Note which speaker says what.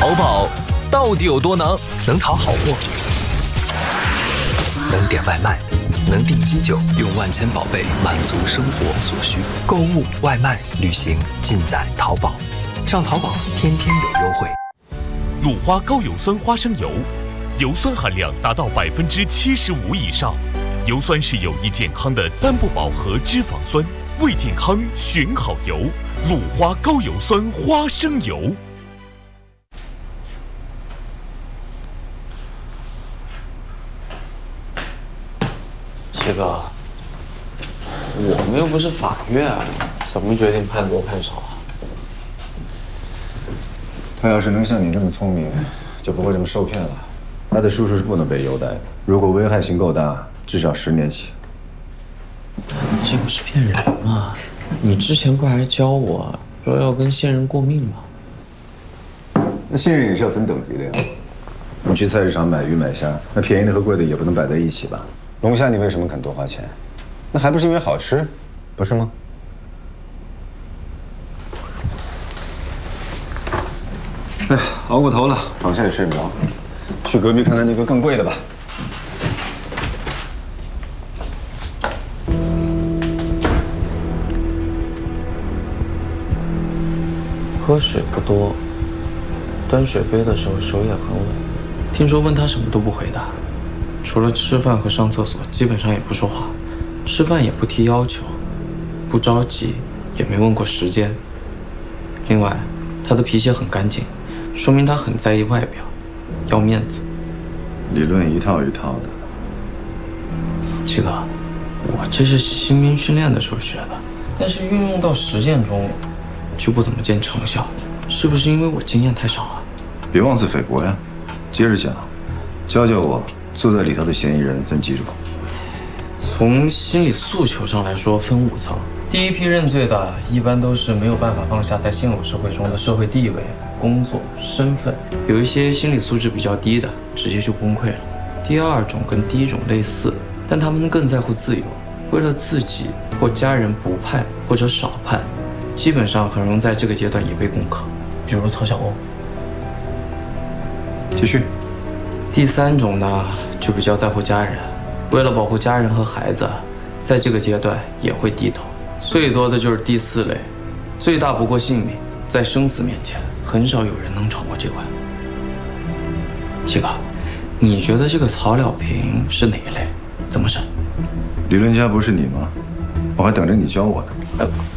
Speaker 1: 淘宝到底有多能？能淘好货，能点外卖，能订机酒，用万千宝贝满足生活所需。购物、外卖、旅行尽在淘宝。上淘宝天天有优惠。
Speaker 2: 鲁花高油酸花生油，油酸含量达到75%以上，油酸是有益健康的单不饱和脂肪酸，为健康选好油。鲁花高油酸花生油。
Speaker 3: 七哥，我们又不是法院，怎么决定判多判少啊？
Speaker 4: 他要是能像你这么聪明，就不会这么受骗了。他的叔叔是不能被优待的，如果危害性够大，至少10年起。
Speaker 3: 这不是骗人吗？你之前不还教我说要跟现任过命吗？
Speaker 4: 那现任也是要分等级的呀。你去菜市场买鱼买虾，那便宜的和贵的也不能摆在一起吧？龙虾你为什么肯多花钱？那还不是因为好吃，不是吗？哎，熬过头了，躺下也睡不着，去隔壁看看那个更贵的吧。
Speaker 3: 喝水不多，端水杯的时候手也很稳。听说问他什么都不回答，除了吃饭和上厕所，基本上也不说话。吃饭也不提要求，不着急，也没问过时间。另外，他的皮鞋很干净，说明他很在意外表，要面子。
Speaker 4: 理论一套一套的。
Speaker 3: 七哥，我这是新兵训练的时候学的，但是运用到实践中就不怎么见成效，是不是因为我经验太少啊？
Speaker 4: 别妄自菲薄呀，接着讲，教教我坐在里头的嫌疑人分几种。
Speaker 3: 从心理诉求上来说，分5层。第一批认罪的，一般都是没有办法放下在现有社会中的社会地位、工作、身份，有一些心理素质比较低的，直接就崩溃了。第2种跟第1种类似，但他们更在乎自由，为了自己或家人不判或者少判，基本上很容易在这个阶段也被攻克，比如曹小欧。
Speaker 4: 继续。
Speaker 3: 第3种呢，就比较在乎家人，为了保护家人和孩子，在这个阶段也会低头。最多的就是第4类，最大不过性命，在生死面前，很少有人能闯过这关。七哥，你觉得这个曹了平是哪一类？怎么审？
Speaker 4: 理论家不是你吗？我还等着你教我呢。